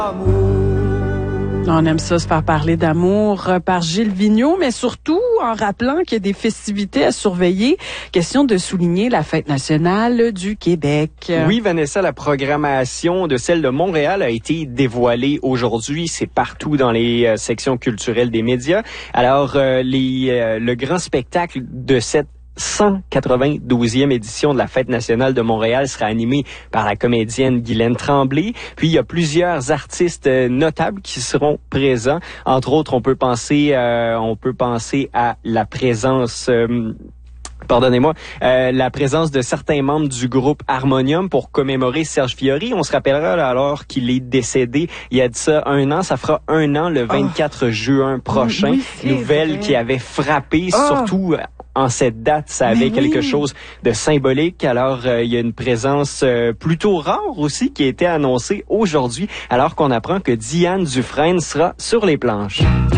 On aime ça, se faire parler d'amour par Gilles Vigneault, mais surtout en rappelant qu'il y a des festivités à surveiller. Question de souligner la Fête nationale du Québec. Oui, Vanessa, la programmation de celle de Montréal a été dévoilée aujourd'hui. C'est partout dans les sections culturelles des médias. Alors, le grand spectacle de cette 192e édition de la Fête nationale de Montréal sera animée par la comédienne Guylaine Tremblay. Puis il y a plusieurs artistes notables qui seront présents. Entre autres, on peut penser à la présence la présence de certains membres du groupe Harmonium pour commémorer Serge Fiori. On se rappellera là, alors qu'il est décédé il y a de ça 1 an. Ça fera 1 an le 24 juin prochain. Oui, nouvelle qui avait frappé surtout en cette date. Ça avait quelque chose de symbolique. Alors, il y a une présence plutôt rare aussi qui a été annoncée aujourd'hui alors qu'on apprend que Diane Dufresne sera sur les planches.